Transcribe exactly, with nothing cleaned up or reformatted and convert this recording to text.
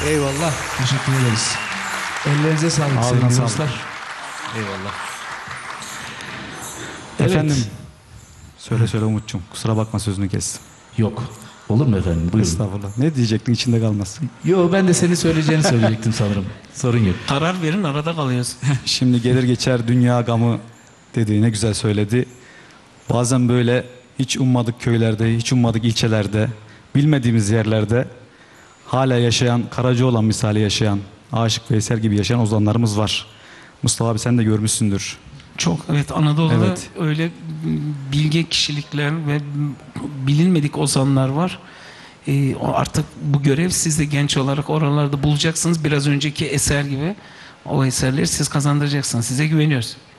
Eyvallah. Teşekkür ederiz. Ellerinize sağlık Ağzına sevgili sağlık. dostlar. Eyvallah. Evet. Efendim. Söyle söyle Umut'cum. Kusura bakma sözünü kestim. Yok. Olur mu efendim? Buyurun. Estağfurullah. Ne diyecektin içinde kalmasın. Yo, ben de senin söyleyeceğini söyleyecektim sanırım. Sorun yok. Karar verin, arada kalıyoruz. Şimdi gelir geçer dünya gamı dediği ne güzel söyledi. Bazen böyle hiç ummadık köylerde, hiç ummadık ilçelerde, bilmediğimiz yerlerde hala yaşayan, Karacaoğlan misali yaşayan, Aşık Veysel gibi yaşayan ozanlarımız var. Mustafa abi sen de görmüşsündür. Çok, evet, Anadolu'da Evet. öyle bilge kişilikler ve bilinmedik ozanlar var. Ee, o artık bu görev siz de genç olarak oralarda bulacaksınız. Biraz önceki eser gibi o eserleri siz kazandıracaksınız. Size güveniyoruz.